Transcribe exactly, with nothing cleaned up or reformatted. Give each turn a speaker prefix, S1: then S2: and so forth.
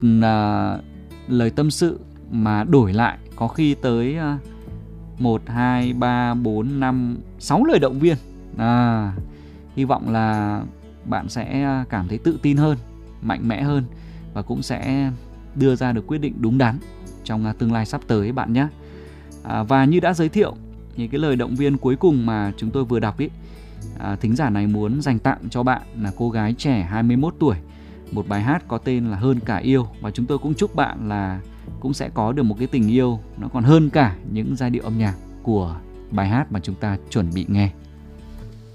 S1: à, lời tâm sự mà đổi lại có khi tới à, một, hai, ba, bốn, năm, sáu lời động viên. à, Hy vọng là bạn sẽ cảm thấy tự tin hơn, mạnh mẽ hơn và cũng sẽ đưa ra được quyết định đúng đắn trong tương lai sắp tới bạn nhé. à, Và như đã giới thiệu thì cái lời động viên cuối cùng mà chúng tôi vừa đọc ý, à, thính giả này muốn dành tặng cho bạn là cô gái trẻ hai mươi mốt tuổi, một bài hát có tên là Hơn Cả Yêu. Và chúng tôi cũng chúc bạn là cũng sẽ có được một cái tình yêu nó còn hơn cả những giai điệu âm nhạc của bài hát mà chúng ta chuẩn bị nghe.